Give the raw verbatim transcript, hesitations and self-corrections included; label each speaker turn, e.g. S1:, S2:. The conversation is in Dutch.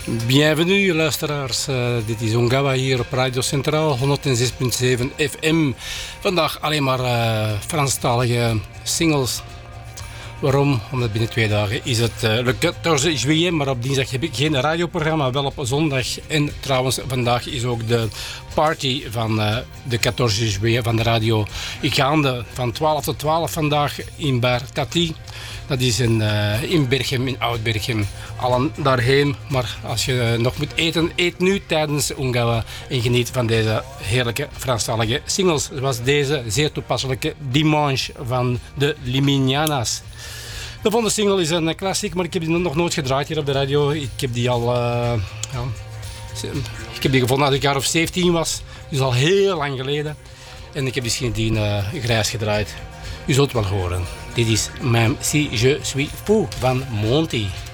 S1: Bienvenue luisteraars, uh, dit is Ongawa hier op Radio Centraal honderdzes komma zeven F M. Vandaag alleen maar uh, Franstalige singles. Waarom? Omdat binnen twee dagen is het uh, le veertien juillet, maar op dinsdag heb ik geen radioprogramma, wel op zondag. En trouwens, vandaag is ook de party van uh, de veertien juillet van de radio. Ik ga van twaalf tot twaalf vandaag in Bar Tati. Dat is in, uh, in Berchem, in Oud-Berchem. Allen daarheen, maar als je uh, nog moet eten, eet nu tijdens Ongawa en geniet van deze heerlijke Franstalige singles. Zoals deze zeer toepasselijke Dimanche van de Liminianas. De volgende single is een klassiek, maar ik heb die nog nooit gedraaid hier op de radio. Ik heb die al uh, ja, ik heb die gevonden als ik jaar of zeventien was, dus al heel lang geleden. En ik heb die sindsdien uh, grijs gedraaid. U zult het wel horen. Dit is Même si je suis fou van Monty.